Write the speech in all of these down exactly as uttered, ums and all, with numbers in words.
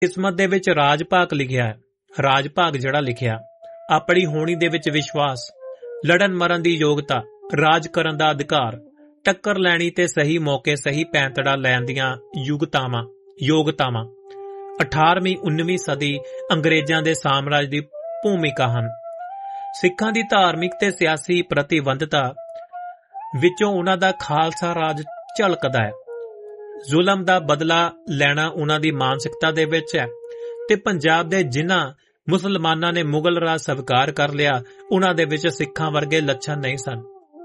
ਕਿਸਮਤ ਦੇ ਵਿੱਚ ਰਾਜ ਭਾਗ ਲਿਖਿਆ ਹੈ। ਰਾਜ ਭਾਗ ਜਿਹੜਾ ਲਿਖਿਆ, ਆਪਣੀ ਹੋਣੀ ਦੇ ਵਿੱਚ ਵਿਸ਼ਵਾਸ, ਲੜਨ ਮਰਨ ਦੀ ਯੋਗਤਾ, ਰਾਜ ਕਰਨ ਦਾ ਅਧਿਕਾਰ, ਟੱਕਰ ਲੈਣੀ ਤੇ ਸਹੀ ਮੌਕੇ ਸਹੀ ਪੈਂਤੜਾ ਲੈਣ ਦੀਆਂ ਯੋਗਤਾਵਾਂ ਯੋਗਤਾਵਾਂ ਅਠਾਰਵੀਂ ਉੱਨਵੀਂ ਸਦੀ ਅੰਗਰੇਜ਼ਾਂ ਦੇ ਸਾਮਰਾਜ ਦੀ ਭੂਮਿਕਾ ਹਨ। ਸਿੱਖਾਂ ਦੀ ਧਾਰਮਿਕ ਤੇ ਸਿਆਸੀ ਪ੍ਰਤੀਬੱਧਤਾ ਵਿੱਚੋਂ ਉਹਨਾਂ ਦਾ ਖਾਲਸਾ ਰਾਜ ਝਲਕਦਾ ਹੈ। ਜ਼ੁਲਮ ਦਾ ਬਦਲਾ ਲੈਣਾ ਉਹਨਾਂ ਦੀ ਮਾਨਸਿਕਤਾ ਦੇ ਵਿੱਚ ਹੈ ਤੇ ਪੰਜਾਬ ਦੇ ਜਿਨ੍ਹਾਂ ਮੁਸਲਮਾਨਾਂ ਨੇ ਮੁਗਲ ਰਾਜ ਸਵੀਕਾਰ ਕਰ ਲਿਆ, ਉਹਨਾਂ ਦੇ ਵਿੱਚ ਸਿੱਖਾਂ ਵਰਗੇ ਲੱਛਣ ਨਹੀਂ ਸਨ।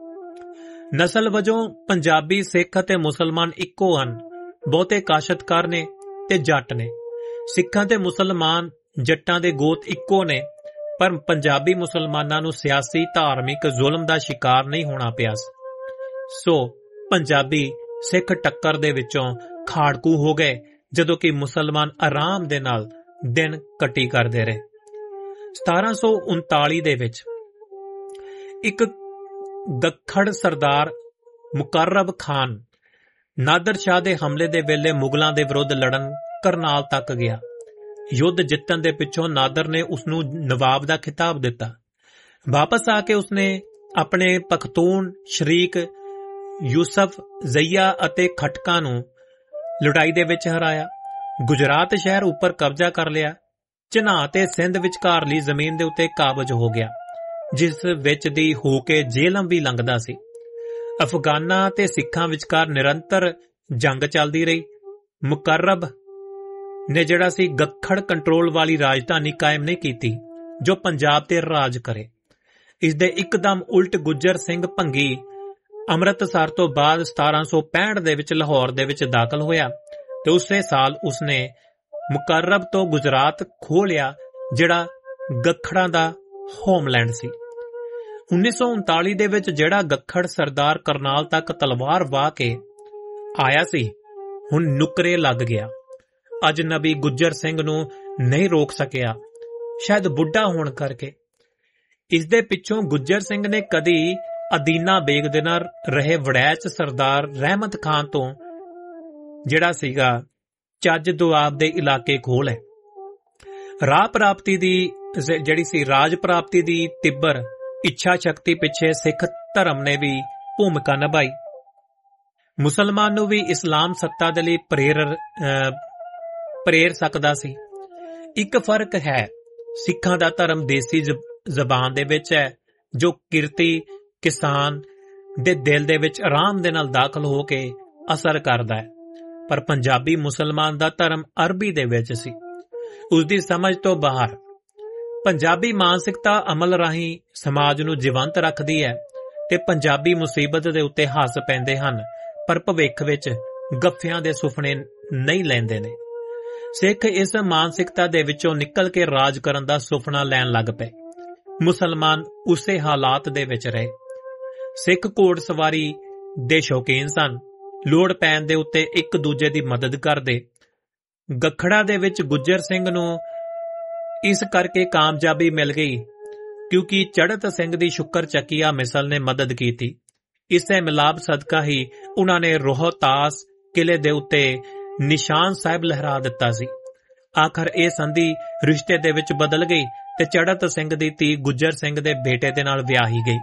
ਨਸਲ ਵਜੋਂ ਪੰਜਾਬੀ ਸਿੱਖ ਅਤੇ ਮੁਸਲਮਾਨ ਇੱਕੋ ਹਨ। ਬਹੁਤੇ ਕਾਸ਼ਤਕਾਰ ਨੇ ਤੇ ਜੱਟ ਨੇ। ਸਿੱਖਾਂ ਤੇ ਮੁਸਲਮਾਨ ਜੱਟਾਂ ਦੇ ਗੋਤ ਇੱਕੋ ਨੇ, ਪਰ ਪੰਜਾਬੀ ਮੁਸਲਮਾਨਾਂ ਨੂੰ ਸਿਆਸੀ ਧਾਰਮਿਕ ਜ਼ੁਲਮ ਦਾ ਸ਼ਿਕਾਰ ਨਹੀਂ ਹੋਣਾ ਪਿਆ। ਸੋ ਪੰਜਾਬੀ ਸਿੱਖ ਟੱਕਰ ਦੇ ਵਿੱਚੋਂ ਖਾੜਕੂ ਹੋ ਗਏ, ਜਦੋਂ ਕਿ ਮੁਸਲਮਾਨ ਆਰਾਮ ਦੇ ਨਾਲ ਦਿਨ ਕੱਟੀ ਕਰਦੇ ਰਹੇ। ਸਤਾਰਾਂ ਸੌ ਉਨਤਾਲੀ ਦੇ ਵਿੱਚ ਇੱਕ ਗੱਖੜ ਸਰਦਾਰ ਮੁਕਰਬ ਖਾਨ ਨਾਦਰ ਸ਼ਾਹ ਦੇ ਹਮਲੇ ਦੇ ਵੇਲੇ ਮੁਗਲਾਂ ਦੇ ਵਿਰੁੱਧ ਲੜਨ ਕਰਨਾਲ ਤੱਕ ਗਿਆ। ਯੁੱਧ ਜਿੱਤਣ ਦੇ ਪਿੱਛੋਂ ਨਾਦਰ ਨੇ ਉਸਨੂੰ ਨਵਾਬ ਦਾ ਖਿਤਾਬ ਦਿੱਤਾ। ਵਾਪਸ ਆ ਕੇ ਉਸਨੇ ਆਪਣੇ ਪਖਤੂਨ ਸ਼ਰੀਕ ਯੂਸਫ ਜ਼ਈਆ ਅਤੇ ਖਟਕਾ ਨੂੰ ਲੜਾਈ ਦੇ ਵਿੱਚ ਹਰਾਇਆ। ਗੁਜਰਾਤ ਸ਼ਹਿਰ ਉੱਪਰ ਕਬਜ਼ਾ ਕਰ ਲਿਆ। ਚਨਾਹ ਤੇ ਸਿੰਧ ਵਿਚਕਾਰਲੀ ਜ਼ਮੀਨ ਦੇ ਉੱਤੇ ਕਾਬਜ ਹੋ ਗਿਆ, ਜਿਸ ਵਿੱਚ ਦੀ ਹੋ ਕੇ ਜੇਹਲਮ ਵੀ ਲੰਘਦਾ ਸੀ। ਅਫਗਾਨਾਂ ਤੇ ਸਿੱਖਾਂ ਵਿਚਕਾਰ ਨਿਰੰਤਰ ਜੰਗ ਚੱਲਦੀ ਰਹੀ। ਮੁਕਰਬ ਨੇ ਜਿਹੜਾ ਸੀ ਗੱਖੜ ਕੰਟਰੋਲ ਵਾਲੀ ਰਾਜਧਾਨੀ ਕਾਇਮ ਨਹੀਂ ਕੀਤੀ ਜੋ ਪੰਜਾਬ ਤੇ ਰਾਜ ਕਰੇ। ਇਸ ਦੇ ਇੱਕਦਮ ਉਲਟ ਗੁੱਜਰ ਸਿੰਘ ਭੰਗੀ ਅੰਮ੍ਰਿਤਸਰ ਤੋਂ ਬਾਅਦ ਸਤਾਰਾਂ ਸੌ ਪੈਂਹਠ ਦੇ ਵਿੱਚ ਲਾਹੌਰ ਦੇ ਵਿੱਚ ਦਾਖਲ ਹੋਇਆ ਤੇ ਉਸੇ ਸਾਲ ਉਸਨੇ ਮੁਕਰਬ ਤੋਂ ਗੁਜਰਾਤ ਖੋਹ ਲਿਆ, ਜਿਹੜਾ ਗੱਖੜਾਂ ਦਾ ਹੋਮਲੈਂਡ ਸੀ। ਉੱਨੀ ਸੌ ਉਨਤਾਲੀ ਦੇ ਵਿੱਚ ਜਿਹੜਾ ਗੱਖੜ ਸਰਦਾਰ ਕਰਨਾਲ ਤੱਕ ਤਲਵਾਰ ਵਾਹ ਕੇ ਆਇਆ ਸੀ, ਹੁਣ ਨੁਕਰੇ ਲੱਗ ਗਿਆ। ਅਜਨਬੀ ਗੁੱਜਰ ਸਿੰਘ ਨੂੰ ਨਹੀਂ ਰੋਕ ਸਕਿਆ, ਸ਼ਾਇਦ ਬੁੱਢਾ ਹੋਣ ਕਰਕੇ। ਇਸ ਦੇ ਪਿੱਛੋਂ ਗੁੱਜਰ ਸਿੰਘ ਨੇ ਕਦੀ ਅਦੀਨਾ ਬੇਗ ਦੇ ਨਾਲ ਰਹੇ ਵੜੈਚ ਸਰਦਾਰ ਰਹਿਮਤ ਖਾਨ ਤੋਂ ਜਿਹੜਾ ਸੀਗਾ ਚੱਜ ਦੁਆਬ ਦੇ ਇਲਾਕੇ ਖੋਹ ਲਏ। ਰਾਹ ਪ੍ਰਾਪਤੀ ਦੀ ਜਿਹੜੀ ਸੀ ਰਾਜ ਪ੍ਰਾਪਤੀ ਦੀ ਤਿੱਬਰ ਇੱਛਾ ਸ਼ਕਤੀ ਪਿੱਛੇ ਸਿੱਖ ਧਰਮ ਨੇ ਵੀ ਭੂਮਿਕਾ ਨਿਭਾਈ। ਮੁਸਲਮਾਨ ਨੂੰ ਵੀ ਇਸਲਾਮ ਸੱਤਾ ਦੇ ਲਈ ਪ੍ਰੇਰ ਪ੍ਰੇਰ ਸਕਦਾ ਸੀ। ਇੱਕ ਫਰਕ ਹੈ, ਸਿੱਖਾਂ ਦਾ ਧਰਮ ਦੇਸੀ ਜ਼ਬਾਨ ਦੇ ਵਿੱਚ ਹੈ, ਜੋ ਕਿਰਤੀ ਕਿਸਾਨ ਦੇ ਦਿਲ ਦੇ ਵਿੱਚ ਆਰਾਮ ਦੇ ਨਾਲ ਦਾਖਲ ਹੋ ਕੇ ਅਸਰ ਕਰਦਾ ਹੈ। ਪਰ ਪੰਜਾਬੀ ਮੁਸਲਮਾਨ ਦਾ ਧਰਮ ਅਰਬੀ ਦੇ ਵਿੱਚ ਸੀ, ਉਸਦੀ ਸਮਝ ਤੋਂ ਬਾਹਰ। ਪੰਜਾਬੀ ਮਾਨਸਿਕਤਾ ਅਮਲ ਰਾਹੀਂ ਸਮਾਜ ਨੂੰ ਜੀਵੰਤ ਰੱਖਦੀ ਹੈ ਤੇ ਪੰਜਾਬੀ ਮੁਸੀਬਤ ਦੇ ਉੱਤੇ ਹੱਸ ਪੈਂਦੇ ਹਨ, ਪਰ ਭਵਿੱਖ ਵਿੱਚ ਗੱਫਿਆਂ ਦੇ ਸੁਪਨੇ ਨਹੀਂ ਲੈਂਦੇ ਨੇ। ਸਿੱਖ ਇਸ ਮਾਨਸਿਕਤਾ ਦੇ ਵਿੱਚੋਂ ਨਿਕਲ ਕੇ ਰਾਜ ਕਰਨ ਦਾ ਸੁਪਨਾ ਲੈਣ ਲੱਗ ਪਏ। ਮੁਸਲਮਾਨ ਉਸੇ ਹਾਲਾਤ ਦੇ ਵਿੱਚ ਰਹੇ। ਸਿੱਖ ਘੋੜ ਸਵਾਰੀ ਦੇ ਸ਼ੌਕੀਨ ਸਨ, ਲੋੜ ਪੈਣ ਦੇ ਉੱਤੇ ਇੱਕ ਦੂਜੇ ਦੀ ਮਦਦ ਕਰਦੇ। ਗੱਖੜਾ ਦੇ ਵਿੱਚ ਗੁੱਜਰ ਸਿੰਘ ਨੂੰ ਇਸ ਕਰਕੇ ਕਾਮਯਾਬੀ ਮਿਲ ਗਈ ਕਿਉਂਕਿ ਚੜ੍ਹਤ ਸਿੰਘ ਦੀ ਸ਼ੁਕਰ ਚੱਕੀਆ ਮਿਸਲ ਨੇ ਮਦਦ ਕੀਤੀ। ਇਸੇ ਮਿਲਾਪ ਸਦਕਾ ਹੀ ਉਹਨਾਂ ਨੇ ਰੋਹਤਾਸ ਕਿਲੇ ਦੇ ਉੱਤੇ ਨਿਸ਼ਾਨ ਸਾਹਿਬ ਲਹਿਰਾ ਦਿੱਤਾ ਸੀ। ਆਖਰ ਇਹ ਸੰਧੀ ਰਿਸ਼ਤੇ ਦੇ ਵਿੱਚ ਬਦਲ ਗਈ ਤੇ ਚੜ੍ਹਤ ਸਿੰਘ ਦੀ ਧੀ ਗੁੱਜਰ ਸਿੰਘ ਦੇ ਬੇਟੇ ਦੇ ਨਾਲ ਵਿਆਹੀ ਗਈ।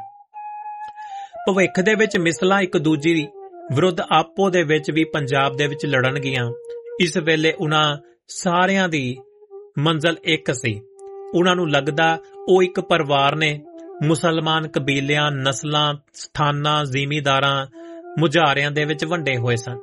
ਭਵਿੱਖ ਦੇ ਵਿੱਚ ਮਿਸਲਾਂ ਇੱਕ ਦੂਜੀ ਵਿਰੁੱਧ ਆਪੋ ਦੇ ਵਿੱਚ ਵੀ ਪੰਜਾਬ ਦੇ ਵਿੱਚ ਲੜਨਗੀਆਂ। ਇਸ ਵੇਲੇ ਉਹਨਾਂ ਸਾਰਿਆਂ ਦੀ ਮੰਜ਼ਲ ਇੱਕ ਸੀ। ਉਹਨਾਂ ਨੂੰ ਲੱਗਦਾ ਉਹ ਇੱਕ ਪਰਿਵਾਰ ਨੇ। ਮੁਸਲਮਾਨ ਕਬੀਲਿਆਂ, ਨਸਲਾਂ, ਸਥਾਨਾਂ, ਜ਼ਿਮੀਦਾਰਾਂ, ਮੁਜ਼ਾਰਿਆਂ ਦੇ ਵਿੱਚ ਵੰਡੇ ਹੋਏ ਸਨ।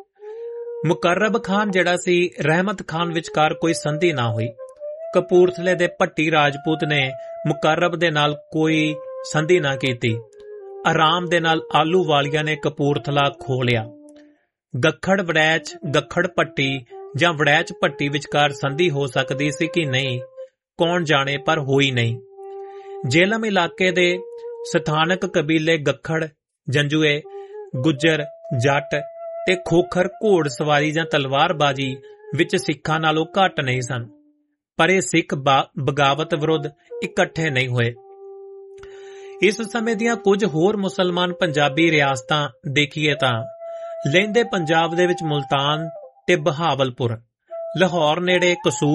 ਮੁਕਰਬ ਖਾਨ ਜਿਹੜਾ ਸੀ ਰਹਿਮਤ ਖਾਨ ਵਿਚਕਾਰ ਕੋਈ ਸੰਧੀ ਨਾ ਹੋਈ। ਕਪੂਰਥਲੇ ਦੇ ਭੱਟੀ ਰਾਜਪੂਤ ਨੇ ਮੁਕਰਬ ਦੇ ਨਾਲ ਕੋਈ ਸੰਧੀ ਨਾ ਕੀਤੀ। ਆਰਾਮ ਦੇ ਨਾਲ ਆਲੂ ਵਾਲੀਆਂ ਨੇ ਕਪੂਰਥਲਾ ਖੋਹ ਲਿਆ। ਗੱਖੜ ਵੜੈਚ ਗੱਖੜ ਭੱਟੀ ਜਾਂ ਵੜੈਚ ਭੱਟੀ ਵਿਚਕਾਰ ਸੰਧੀ ਹੋ ਸਕਦੀ ਸੀ ਕਿ ਨਹੀਂ, ਕੌਣ ਜਾਣੇ, ਪਰ ਹੋਈ ਨਹੀਂ। ਜੇਹਲਮ ਇਲਾਕੇ ਦੇ ਸਥਾਨਕ ਕਬੀਲੇ ਗੱਖੜ, ਜੰਜੂਏ, ਗੁੱਜਰ, ਜੱਟ ਤੇ ਖੋਖਰ ਘੋੜ ਸਵਾਰੀ ਜਾਂ ਤਲਵਾਰਬਾਜ਼ੀ ਵਿੱਚ ਸਿੱਖਾਂ ਨਾਲੋਂ ਘੱਟ ਨਹੀਂ ਸਨ, ਪਰ ਇਹ ਸਿੱਖ ਬਗਾਵਤ ਵਿਰੁੱਧ ਇਕੱਠੇ ਨਹੀਂ ਹੋਏ। ਇਸ ਸਮੇਂ ਦੀਆਂ ਕੁਝ ਹੋਰ ਮੁਸਲਮਾਨ ਪੰਜਾਬੀ ਰਿਆਸਤਾਂ ਦੇਖੀਏ ਤਾਂ ਲਹਿੰਦੇ ਪੰਜਾਬ ਦੇ ਵਿੱਚ ਮੁਲਤਾਨ ਤੇ ਬਹਾਵਲਪੁਰ, ਲਾਹੌਰ ਨੇੜੇ ਕਸੂਰ